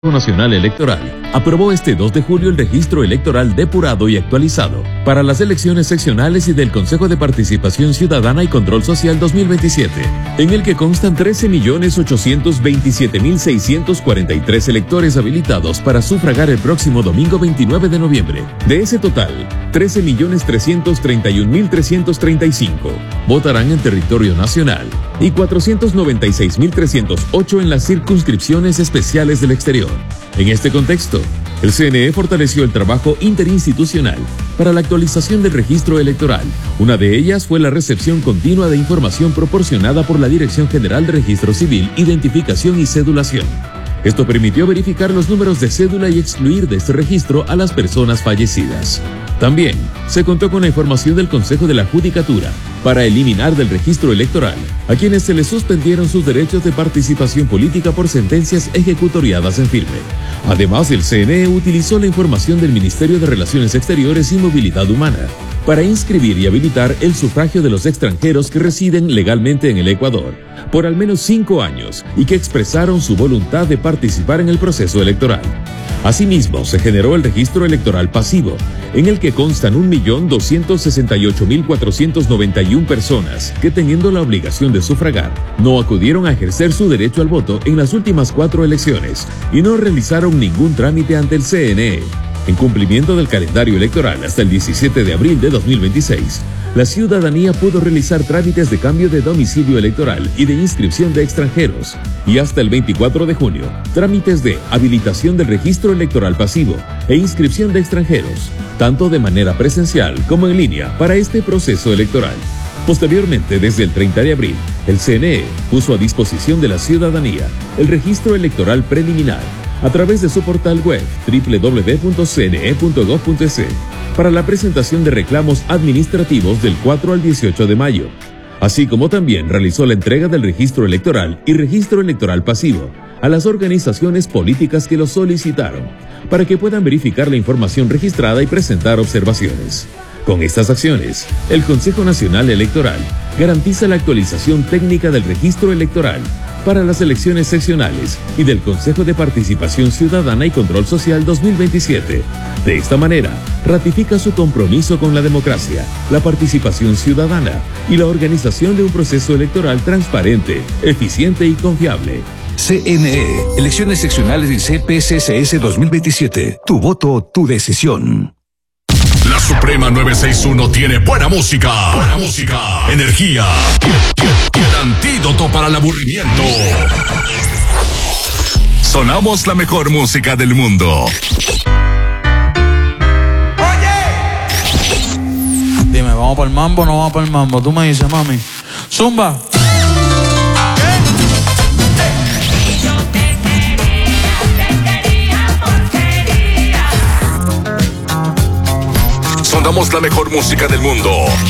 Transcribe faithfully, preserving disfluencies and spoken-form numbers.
Nacional Electoral aprobó este dos de julio el registro electoral depurado y actualizado para las elecciones seccionales y del Consejo de Participación Ciudadana y Control Social dos mil veintisiete, en el que constan trece millones ochocientos veintisiete mil seiscientos cuarenta y tres electores habilitados para sufragar el próximo domingo veintinueve de noviembre. De ese total, trece millones trescientos treinta y un mil trescientos treinta y cinco votarán en territorio nacional y cuatrocientos noventa y seis mil trescientos ocho en las circunscripciones especiales del exterior. En este contexto, el C N E fortaleció el trabajo interinstitucional para la actualización del registro electoral. Una de ellas fue la recepción continua de información proporcionada por la Dirección General de Registro Civil, Identificación y Cedulación. Esto permitió verificar los números de cédula y excluir de este registro a las personas fallecidas. También se contó con la información del Consejo de la Judicatura para eliminar del registro electoral a quienes se les suspendieron sus derechos de participación política por sentencias ejecutoriadas en firme. Además, el C N E utilizó la información del Ministerio de Relaciones Exteriores y Movilidad Humana para inscribir y habilitar el sufragio de los extranjeros que residen legalmente en el Ecuador por al menos cinco años y que expresaron su voluntad de participar en el proceso electoral. Asimismo, se generó el registro electoral pasivo, en el que constan un millón doscientos sesenta y ocho mil cuatrocientos noventa y una personas que, teniendo la obligación de sufragar, no acudieron a ejercer su derecho al voto en las últimas cuatro elecciones y no realizaron ningún trámite ante el C N E. En cumplimiento del calendario electoral hasta el diecisiete de abril de dos mil veintiséis, la ciudadanía pudo realizar trámites de cambio de domicilio electoral y de inscripción de extranjeros, y hasta el veinticuatro de junio, trámites de habilitación del registro electoral pasivo e inscripción de extranjeros, tanto de manera presencial como en línea para este proceso electoral. Posteriormente, desde el treinta de abril, el C N E puso a disposición de la ciudadanía el registro electoral preliminar a través de su portal web doble u doble u doble u punto c n e punto gov punto es para la presentación de reclamos administrativos del cuatro al dieciocho de mayo, así como también realizó la entrega del registro electoral y registro electoral pasivo a las organizaciones políticas que lo solicitaron, para que puedan verificar la información registrada y presentar observaciones. Con estas acciones, el Consejo Nacional Electoral garantiza la actualización técnica del registro electoral para las elecciones seccionales y del Consejo de Participación Ciudadana y Control Social dos mil veintisiete. De esta manera, ratifica su compromiso con la democracia, la participación ciudadana y la organización de un proceso electoral transparente, eficiente y confiable. C N E, Elecciones Seccionales y C P C C S dos mil veintisiete. Tu voto, tu decisión. La Suprema novecientos sesenta y uno tiene buena música, buena música, energía y el antídoto para el aburrimiento. Sonamos la mejor música del mundo. Oye, dime, ¿vamos para el mambo o no vamos para el mambo? Tú me dices, mami. Zumba. Sonamos la mejor música del mundo.